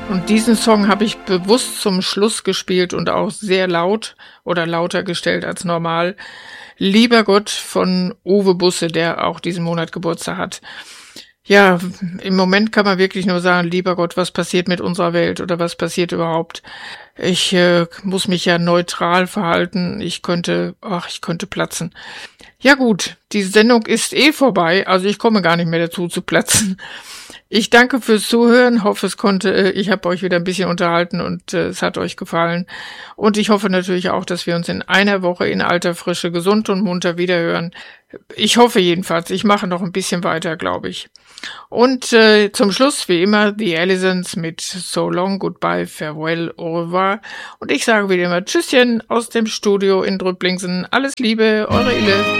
Und diesen Song habe ich bewusst zum Schluss gespielt und auch sehr laut oder lauter gestellt als normal. Lieber Gott von Uwe Busse, der auch diesen Monat Geburtstag hat. Ja, im Moment kann man wirklich nur sagen, lieber Gott, was passiert mit unserer Welt oder was passiert überhaupt? Ich muss mich ja neutral verhalten. Ich könnte platzen. Ja gut, die Sendung ist vorbei, also ich komme gar nicht mehr dazu zu platzen. Ich danke fürs Zuhören, hoffe ich habe euch wieder ein bisschen unterhalten und es hat euch gefallen. Und ich hoffe natürlich auch, dass wir uns in einer Woche in alter Frische gesund und munter wiederhören. Ich hoffe jedenfalls, ich mache noch ein bisschen weiter, glaube ich. Und zum Schluss, wie immer, The Allisons mit So Long, Goodbye, Farewell, Au revoir. Und ich sage wie immer Tschüsschen aus dem Studio in Drüblingsen. Alles Liebe, eure Ille.